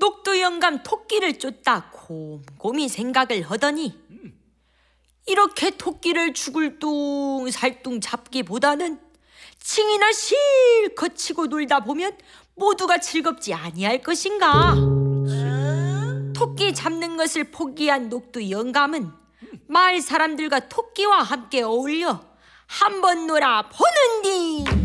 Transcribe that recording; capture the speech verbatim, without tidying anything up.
녹두 영감 토끼를 쫓다 곰곰이 생각을 하더니 이렇게 토끼를 죽을 뚱 살뚱 잡기보다는 칭이나 실컷 치고 놀다 보면 모두가 즐겁지 아니할 것인가. 토끼 잡는 것을 포기한 녹두 영감은 마을 사람들과 토끼와 함께 어울려 한번 놀아 보는디.